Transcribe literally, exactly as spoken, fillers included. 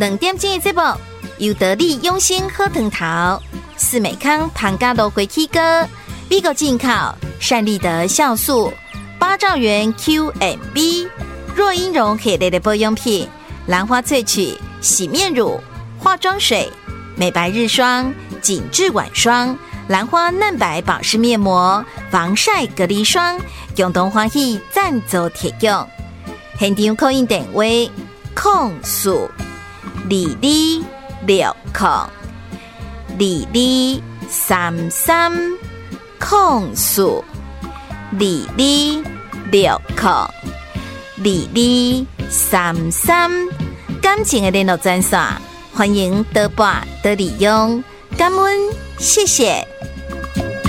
两点钟的节目，由得力用心喝藤桃、四美康庞嘎罗回气哥、B 狗进口善利德酵素、八兆元 Q M B、若英绒系列的保养品、兰花萃取洗面乳、化妆水、美白日霜、紧致晚霜、兰花嫩白保湿面膜、防晒隔离霜，共同欢喜赞助提供。现场扣印电话：空数二二六空二二三三空数二二六空二二三三。感情的联络专线，欢迎多拨多利用，感恩，谢谢。